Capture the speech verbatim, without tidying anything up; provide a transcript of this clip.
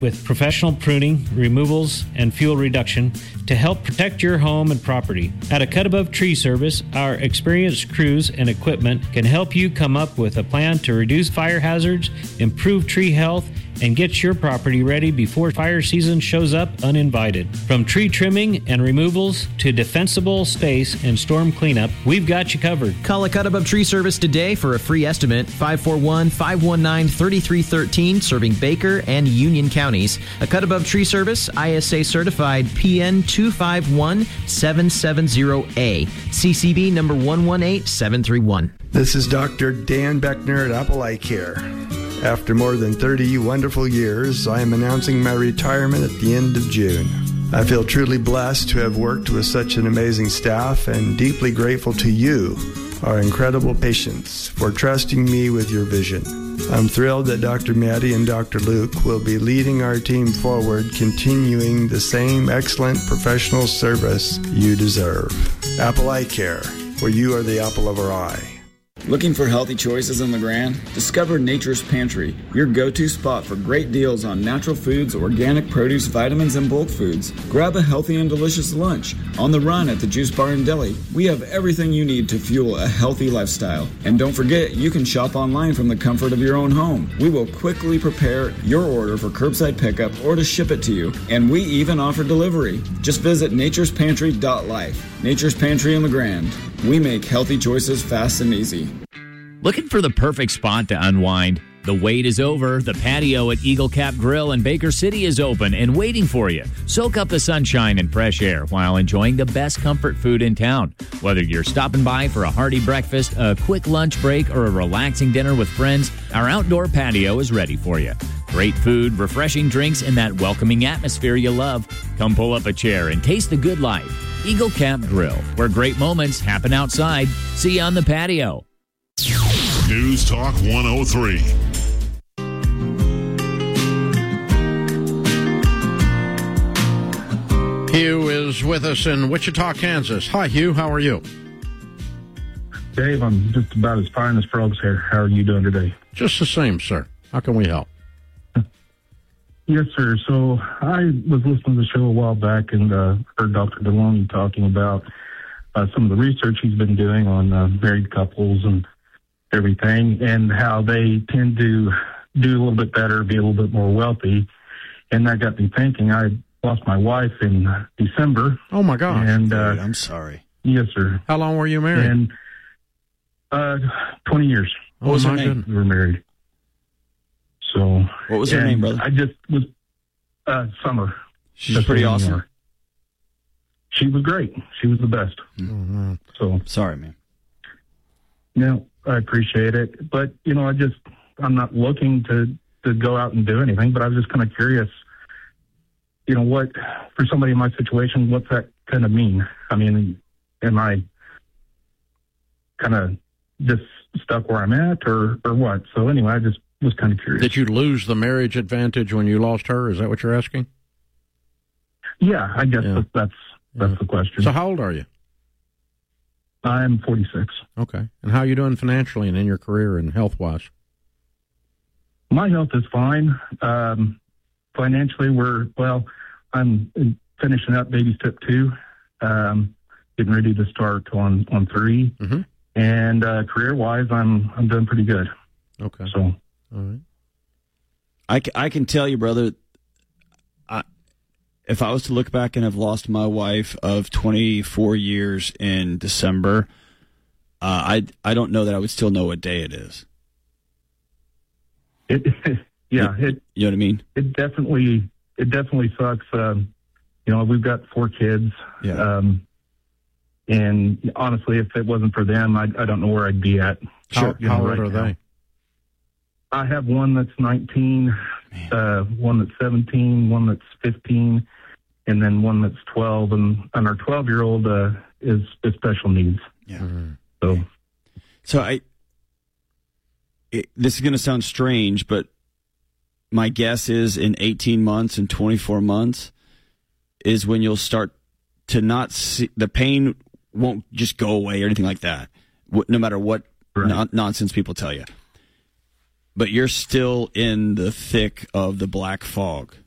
with professional pruning, removals, and fuel reduction to help protect your home and property. At A Cut Above Tree Service, our experienced crews and equipment can help you come up with a plan to reduce fire hazards, improve tree health, and get your property ready before fire season shows up uninvited. From tree trimming and removals to defensible space and storm cleanup, we've got you covered. Call A Cut Above Tree Service today for a free estimate. five four one, five one nine, three three one three, serving Baker and Union counties. A Cut Above Tree Service, I S A certified, P N two five one seven seven zero A, C C B number one one eight seven three one. This is Doctor Dan Beckner at Apple Eye Care. After more than thirty wonderful years, I am announcing my retirement at the end of June. I feel truly blessed to have worked with such an amazing staff and deeply grateful to you, our incredible patients, for trusting me with your vision. I'm thrilled that Doctor Maddie and Doctor Luke will be leading our team forward, continuing the same excellent professional service you deserve. Apple Eye Care, where you are the apple of our eye. Looking for healthy choices in LeGrand? Discover Nature's Pantry, your go-to spot for great deals on natural foods, organic produce, vitamins, and bulk foods. Grab a healthy and delicious lunch. On the run at the Juice Bar and Deli, we have everything you need to fuel a healthy lifestyle. And don't forget, you can shop online from the comfort of your own home. We will quickly prepare your order for curbside pickup or to ship it to you. And we even offer delivery. Just visit natures pantry dot life. Nature's Pantry in LeGrand. We make healthy choices fast and easy. Looking for the perfect spot to unwind? The wait is over. The patio at Eagle Cap Grill in Baker City is open and waiting for you. Soak up the sunshine and fresh air while enjoying the best comfort food in town. Whether you're stopping by for a hearty breakfast, a quick lunch break, or a relaxing dinner with friends, our outdoor patio is ready for you. Great food, refreshing drinks, and that welcoming atmosphere you love. Come pull up a chair and taste the good life. Eagle Cap Grill, where great moments happen outside. See you on the patio. News Talk one oh three. Hugh is with us in Wichita, Kansas. Hi, Hugh. How are you? Dave, I'm just about as fine as frogs here. How are you doing today? Just the same, sir. How can we help? Yes, sir. So I was listening to the show a while back and uh, heard Doctor Deloney talking about uh, some of the research he's been doing on uh, married couples and everything, and how they tend to do a little bit better, be a little bit more wealthy. And that got me thinking. I lost my wife in December. Oh, my God. And uh, I'm sorry. Yes, sir. How long were you married? And uh, twenty years. What was oh, her my name? Goodness. We were married. So. What was her name, brother? I just was uh, Summer. She's That's pretty her name. awesome. She was great. She was the best. Mm-hmm. So. Sorry, man. No, I appreciate it. But, you know, I just, I'm not looking to, to go out and do anything, but I was just kind of curious, you know, what, for somebody in my situation, what's that kind of mean? I mean, am I kind of just stuck where I'm at or, or what? So anyway, I just was kind of curious. Did you lose the marriage advantage when you lost her? Is that what you're asking? Yeah, I guess Yeah. that's, that's, that's Yeah. the question. So how old are you? I'm forty-six. Okay. And how are you doing financially and in your career and health-wise? My health is fine. Um, financially, we're, well, I'm finishing up baby step two, um, getting ready to start on, on three. Mm-hmm. And uh, career-wise, I'm I'm doing pretty good. Okay. So, all right. I, c- I can tell you, brother, I, if I was to look back and have lost my wife of twenty-four years in December, uh, I I don't know that I would still know what day it is. it, yeah, you, it you know what I mean? it definitely it definitely sucks. Um, you know, we've got four kids. Yeah. Um, and honestly, if it wasn't for them, I I don't know where I'd be at. How, you know, how old right are now. they? I have one that's nineteen, uh, one that's seventeen, one that's fifteen, and then one that's twelve. And, and our twelve-year-old uh, is, is special needs. Yeah. Mm-hmm. So, So I, it, this is going to sound strange, but my guess is in eighteen months and twenty-four months is when you'll start to not see, the pain won't just go away or anything like that, no matter what Right. non- nonsense people tell you. But you're still in the thick of the black fog.